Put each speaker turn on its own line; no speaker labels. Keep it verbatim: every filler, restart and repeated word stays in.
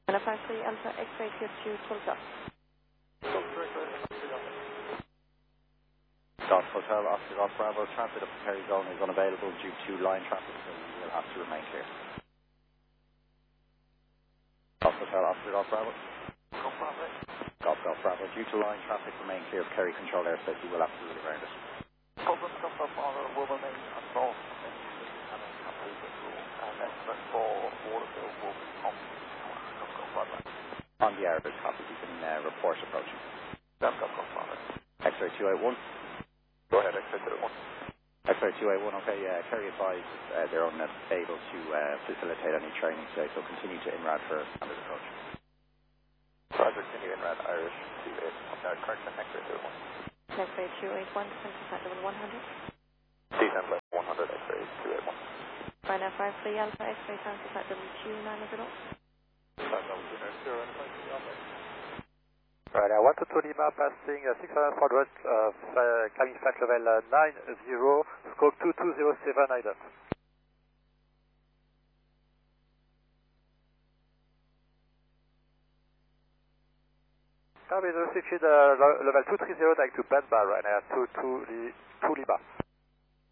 China five three Alpha X-ray tier two Tulsa.
Golf Hotel, Oscar Golf Bravo, transit up to Kerry Zone is unavailable due to line traffic, so you will have to remain clear. Golf Hotel, Oscar Golf Bravo.
Golf Bravo.
Golf Golf Bravo, due to line traffic, remain clear of Kerry Control airspace, you will have to route around it.
Golf Golf Bravo will remain involved in the rule, and estimate for Waterville will be on Golf Golf Bravo.
On the Arabic copy, you can uh, report approaching.
Golf Golf Bravo.
X-ray two eight one.
Go ahead, X-ray two eight one.
X-ray two eight one, okay, uh, Kerry advised uh, they're unable to uh, facilitate any training today, so continue to INRAD for standard approach.
Roger, continue INRAD Irish two eight one, uh, correction, X-ray two eight one.
X-ray two eight one, descent level one hundred.
Descent level one hundred, X-ray two eight one.
China five three Alpha X-ray sound descent level two nine zero.
Descent level two nine zero, Alpha.
Right, uh, one two two Lima passing uh, six hundred forward, uh, uh, climbing flight level uh, nine zero, scope two two zero seven, I D O T. Copy, the switch is uh, level two three zero, like to Bend Bar right now, two two Lima.